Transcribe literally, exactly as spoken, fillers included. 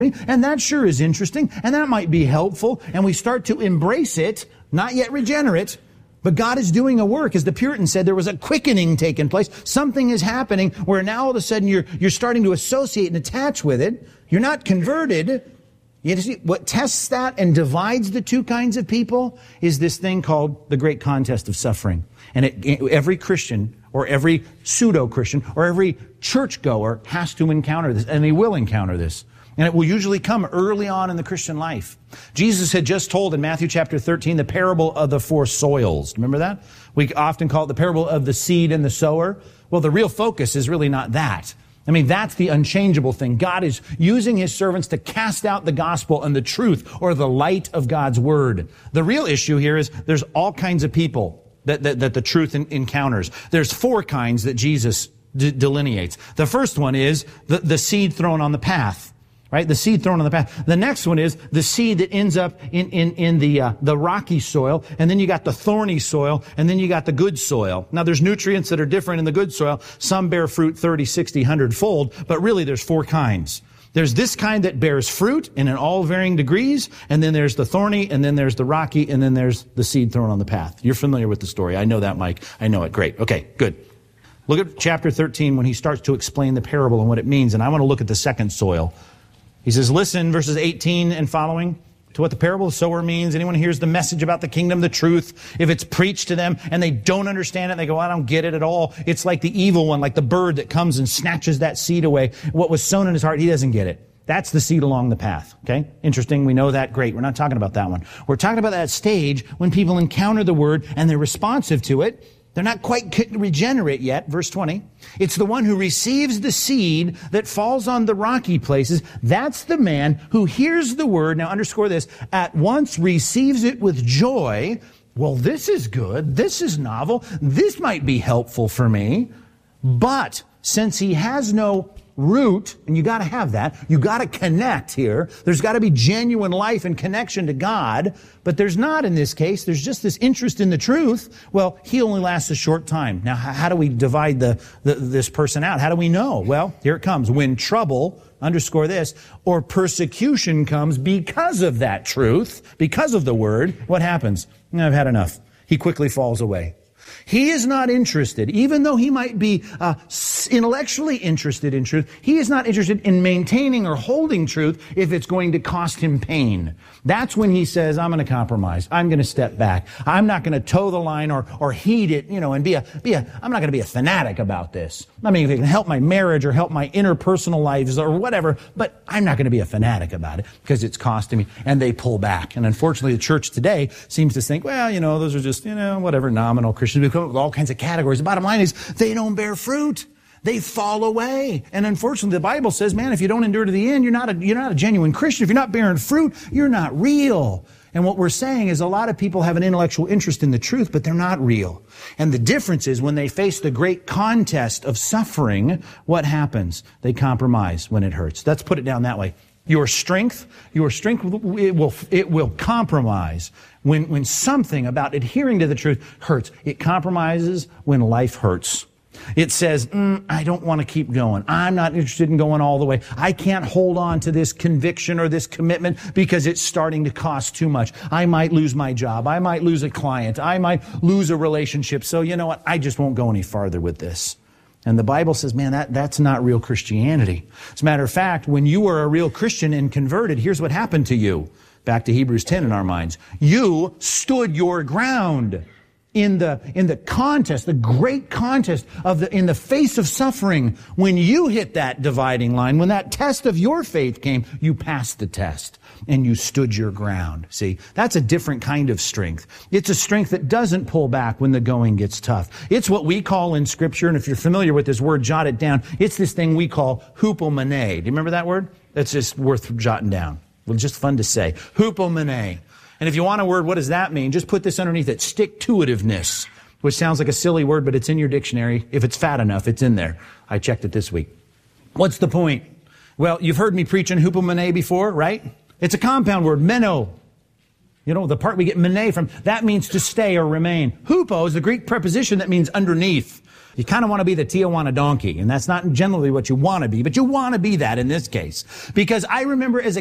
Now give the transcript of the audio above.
And that sure is interesting, and that might be helpful, and we start to embrace it, not yet regenerate, but God is doing a work. As the Puritans said, there was a quickening taking place. Something is happening where now all of a sudden you're, you're starting to associate and attach with it. You're not converted. You see, what tests that and divides the two kinds of people is this thing called the great contest of suffering. And it, every Christian or every pseudo-Christian or every churchgoer has to encounter this, and they will encounter this. And it will usually come early on in the Christian life. Jesus had just told in Matthew chapter thirteen the parable of the four soils. Remember that? We often call it the parable of the seed and the sower. Well, the real focus is really not that. I mean, that's the unchangeable thing. God is using His servants to cast out the gospel and the truth or the light of God's word. The real issue here is there's all kinds of people that, that, that the truth in, encounters. There's four kinds that Jesus d- delineates. The first one is the, the seed thrown on the path. Right? The seed thrown on the path. The next one is the seed that ends up in, in, in the, uh, the rocky soil. And then you got the thorny soil. And then you got the good soil. Now there's nutrients that are different in the good soil. Some bear fruit thirty, sixty, one hundred fold. But really there's four kinds. There's this kind that bears fruit and in all varying degrees. And then there's the thorny. And then there's the rocky. And then there's the seed thrown on the path. You're familiar with the story. I know that, Mike. I know it. Great. Okay, good. Look at chapter thirteen when he starts to explain the parable and what it means. And I want to look at the second soil. He says, listen, verses eighteen and following, to what the parable of the sower means. Anyone hears the message about the kingdom, the truth, if it's preached to them and they don't understand it, they go, I don't get it at all. It's like the evil one, like the bird that comes and snatches that seed away. What was sown in his heart, he doesn't get it. That's the seed along the path. Okay? Interesting. We know that. Great. We're not talking about that one. We're talking about that stage when people encounter the word and they're responsive to it. They're not quite regenerate yet. Verse twenty. It's the one who receives the seed that falls on the rocky places. That's the man who hears the word. Now underscore this. At once receives it with joy. Well, this is good. This is novel. This might be helpful for me. But since he has no root, and you got to have that, you got to connect here. There's got to be genuine life and connection to God, but there's not in this case. There's just this interest in the truth. Well, he only lasts a short time. Now, how do we divide the, the this person out? How do we know? Well, here it comes. When trouble, underscore this, or persecution comes because of that truth, because of the word, what happens? I've had enough. He quickly falls away. He is not interested, even though he might be uh, intellectually interested in truth, he is not interested in maintaining or holding truth if it's going to cost him pain. That's when he says, I'm going to compromise. I'm going to step back. I'm not going to toe the line or, or heed it, you know, and be a, be a, I'm not going to be a fanatic about this. I mean, if it can help my marriage or help my interpersonal lives or whatever, but I'm not going to be a fanatic about it because it's costing me. And they pull back. And unfortunately, the church today seems to think, well, you know, those are just, you know, whatever, nominal Christians. We come up with all kinds of categories. The bottom line is they don't bear fruit. They fall away. And unfortunately, the Bible says, man, if you don't endure to the end, you're not a, you're not a genuine Christian. If you're not bearing fruit, you're not real. And what we're saying is a lot of people have an intellectual interest in the truth, but they're not real. And the difference is when they face the great contest of suffering, what happens? They compromise when it hurts. Let's put it down that way. Your strength, your strength, it will, it will compromise when, when something about adhering to the truth hurts. It compromises when life hurts. It says, mm, I don't want to keep going. I'm not interested in going all the way. I can't hold on to this conviction or this commitment because it's starting to cost too much. I might lose my job. I might lose a client. I might lose a relationship. So you know what? I just won't go any farther with this. And the Bible says, man, that, that's not real Christianity. As a matter of fact, when you were a real Christian and converted, here's what happened to you. Back to Hebrews ten in our minds. You stood your ground. In the, in the contest, the great contest of the, in the face of suffering, when you hit that dividing line, when that test of your faith came, you passed the test and you stood your ground. See, that's a different kind of strength. It's a strength that doesn't pull back when the going gets tough. It's what we call in Scripture, and if you're familiar with this word, jot it down. It's this thing we call hupomene. Do you remember that word? That's just worth jotting down. Well, just fun to say. Hupomene. And if you want a word, what does that mean? Just put this underneath it. Stick-to-itiveness, which sounds like a silly word, but it's in your dictionary. If it's fat enough, it's in there. I checked it this week. What's the point? Well, you've heard me preach in hupomene before, right? It's a compound word, meno. You know, the part we get mene from, that means to stay or remain. Hupo is the Greek preposition that means underneath. You kind of want to be the Tijuana donkey, and that's not generally what you want to be, but you want to be that in this case. Because I remember as a